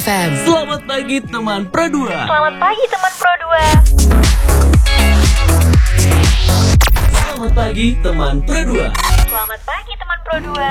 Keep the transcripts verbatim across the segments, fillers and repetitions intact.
F M. Selamat pagi teman Pro dua. Selamat pagi teman Pro dua. Selamat pagi teman Pro dua. Selamat pagi teman Pro dua.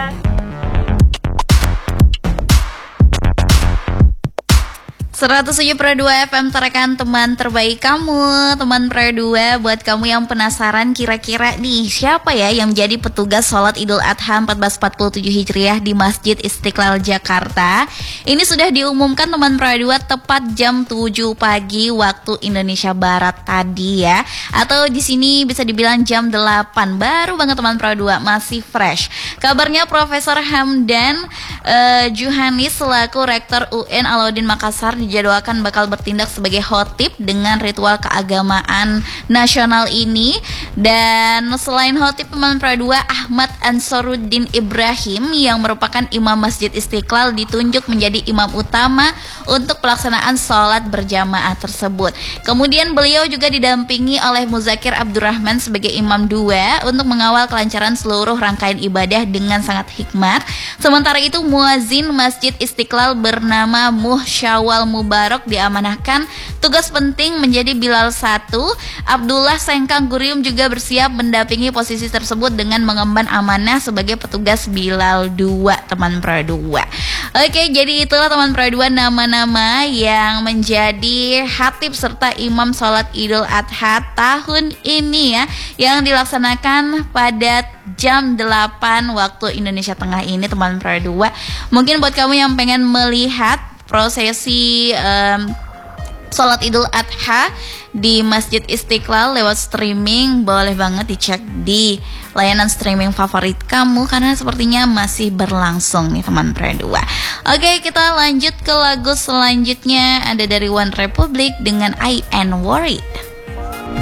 seratus tujuh Pro dua F M, tarakan teman terbaik kamu, teman Pro dua. Buat kamu yang penasaran kira-kira nih siapa ya yang menjadi petugas sholat Idul Adha seribu empat ratus empat puluh tujuh Hijriah di Masjid Istiqlal Jakarta. Ini sudah diumumkan teman Pro dua tepat jam tujuh pagi waktu Indonesia Barat tadi ya. Atau di sini bisa dibilang jam delapan. Baru banget teman Pro dua, masih fresh. Kabarnya Profesor Hamdan uh, Juhanis selaku Rektor U N Alauddin Makassar dijadwalkan bakal bertindak sebagai khotib dengan ritual keagamaan nasional ini. Dan selain khotib, teman Pro dua, Ahmad Ansaruddin Ibrahim yang merupakan imam Masjid Istiqlal ditunjuk menjadi imam utama untuk pelaksanaan sholat berjamaah tersebut. Kemudian beliau juga didampingi oleh Muzakir Abdurrahman sebagai imam dua untuk mengawal kelancaran seluruh rangkaian ibadah dengan sangat hikmat. Sementara itu muazin Masjid Istiqlal bernama Muhsyawal Mubarak diamanahkan tugas penting menjadi Bilal satu. Abdullah Sengkang Gurium juga bersiap mendampingi posisi tersebut dengan mengemban amanah sebagai petugas Bilal dua, teman Pro dua. Oke, jadi itulah teman Pro dua nama-nama yang menjadi khatib serta imam sholat Idul Adha tahun ini ya, yang dilaksanakan pada jam delapan waktu Indonesia Tengah ini, teman Pro dua. Mungkin buat kamu yang pengen melihat prosesi um, sholat Idul Adha di Masjid Istiqlal lewat streaming, boleh banget dicek di layanan streaming favorit kamu karena sepertinya masih berlangsung nih teman Pro dua. Oke, kita lanjut ke lagu selanjutnya, ada dari One Republic dengan I Ain't Worried.